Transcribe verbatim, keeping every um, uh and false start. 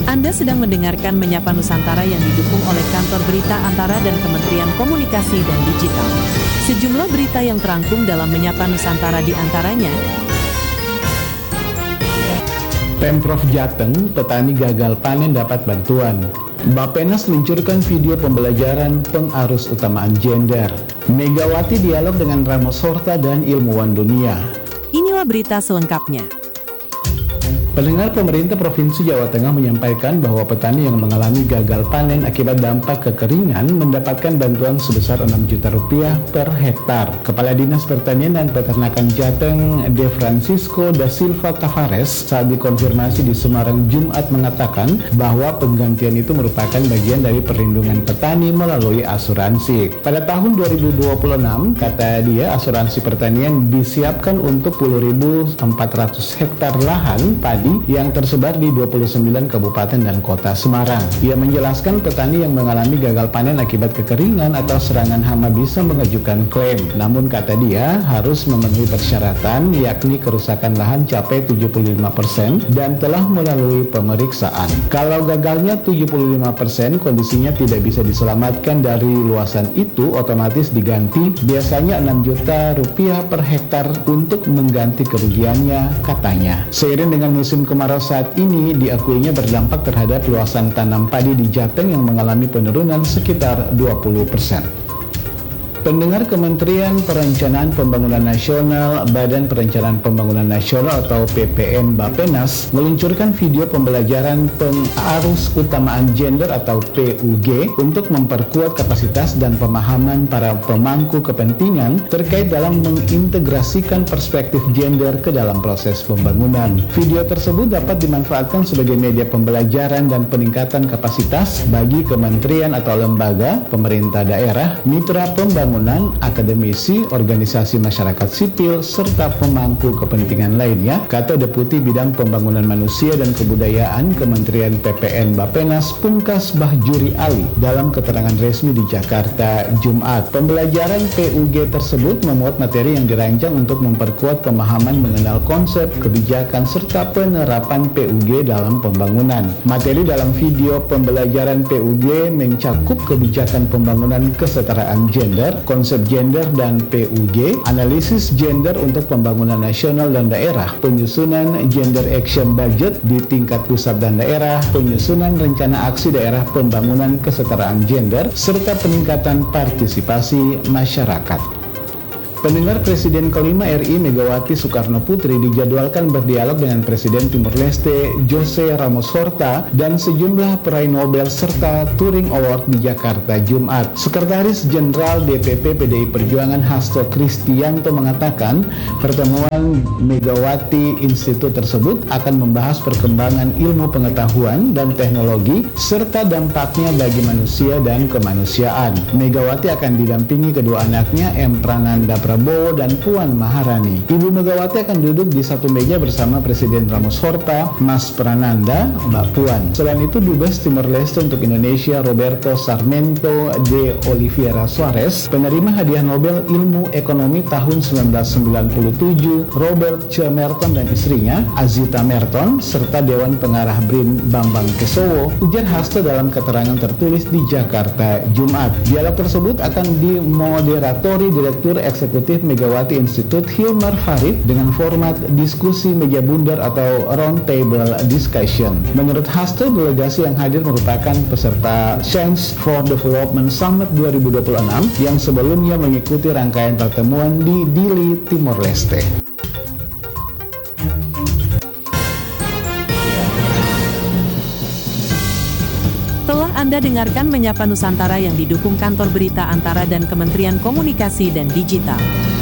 Anda sedang mendengarkan Menyapa Nusantara yang didukung oleh Kantor Berita Antara dan Kementerian Komunikasi dan Digital. Sejumlah berita yang terangkum dalam Menyapa Nusantara di antaranya: Pemprov Jateng, petani gagal panen dapat bantuan. Bappenas luncurkan video pembelajaran pengarus utamaan gender. Megawati dialog dengan Ramos Horta dan ilmuwan dunia. Inilah berita selengkapnya. Pendengar, pemerintah Provinsi Jawa Tengah menyampaikan bahwa petani yang mengalami gagal panen akibat dampak kekeringan mendapatkan bantuan sebesar enam juta rupiah per hektar. Kepala Dinas Pertanian dan Peternakan Jateng, De Francisco da Silva Tavares, saat dikonfirmasi di Semarang Jumat mengatakan bahwa penggantian itu merupakan bagian dari perlindungan petani melalui asuransi. Pada tahun dua ribu dua puluh enam, kata dia, asuransi pertanian disiapkan untuk sepuluh ribu empat ratus hektar lahan padi yang tersebar di dua puluh sembilan kabupaten dan kota Semarang. Ia menjelaskan petani yang mengalami gagal panen akibat kekeringan atau serangan hama bisa mengajukan klaim. Namun kata dia harus memenuhi persyaratan, yakni kerusakan lahan capai tujuh puluh lima persen dan telah melalui pemeriksaan. Kalau gagalnya tujuh puluh lima persen, kondisinya tidak bisa diselamatkan dari luasan itu, otomatis diganti, biasanya enam juta rupiah per hektar untuk mengganti kerugiannya, katanya. Seiring dengan musim kemarau saat ini, diakuinya berdampak terhadap luasan tanam padi di Jateng yang mengalami penurunan sekitar dua puluh persen. Pendengar, Kementerian Perencanaan Pembangunan Nasional, Badan Perencanaan Pembangunan Nasional atau P P N Bappenas meluncurkan video pembelajaran pengarus utamaan gender atau P U G untuk memperkuat kapasitas dan pemahaman para pemangku kepentingan terkait dalam mengintegrasikan perspektif gender ke dalam proses pembangunan. Video tersebut dapat dimanfaatkan sebagai media pembelajaran dan peningkatan kapasitas bagi kementerian atau lembaga, pemerintah daerah, mitra pembangunan, akademisi, organisasi masyarakat sipil, serta pemangku kepentingan lainnya, kata Deputi Bidang Pembangunan Manusia dan Kebudayaan Kementerian P P N Bappenas Pungkas Bahjuri Ali dalam keterangan resmi di Jakarta Jumat. Pembelajaran P U G tersebut memuat materi yang dirancang untuk memperkuat pemahaman mengenal konsep, kebijakan, serta penerapan P U G dalam pembangunan. Materi dalam video pembelajaran P U G mencakup kebijakan pembangunan kesetaraan gender, konsep gender dan P U G, analisis gender untuk pembangunan nasional dan daerah, penyusunan gender action budget di tingkat pusat dan daerah, penyusunan rencana aksi daerah pembangunan kesetaraan gender, serta peningkatan partisipasi masyarakat. Pendengar, Presiden kelima R I Megawati Soekarno Putri dijadwalkan berdialog dengan Presiden Timor Leste Jose Ramos Horta dan sejumlah peraih Nobel serta Turing Award di Jakarta Jumat. Sekretaris Jenderal D P P P D I Perjuangan Hasto Kristianto mengatakan pertemuan Megawati Institut tersebut akan membahas perkembangan ilmu pengetahuan dan teknologi serta dampaknya bagi manusia dan kemanusiaan. Megawati akan didampingi kedua anaknya M. Prananda Prabowo dan Puan Maharani. Ibu Megawati akan duduk di satu meja bersama Presiden Ramos Horta, Mas Prananda, Mbak Puan. Selain itu, Dubes Timor Leste untuk Indonesia Roberto Sarmento de Oliveira Soares, penerima hadiah Nobel Ilmu Ekonomi tahun seribu sembilan ratus sembilan puluh tujuh, Robert C. Merton dan istrinya Azita Merton, serta Dewan Pengarah B R I N Bambang Kesowo, ujar Hasto dalam keterangan tertulis di Jakarta Jumat. Dialog tersebut akan dimoderatori Direktur Eksekutif Megawati Institute Hilmar Farid dengan format diskusi meja bundar atau round table discussion. Menurut Hasto, delegasi yang hadir merupakan peserta Chance for Development Summit dua ribu dua puluh enam yang sebelumnya mengikuti rangkaian pertemuan di Dili, Timor Leste. Telah Anda dengarkan Menyapa Nusantara yang didukung Kantor Berita Antara dan Kementerian Komunikasi dan Digital.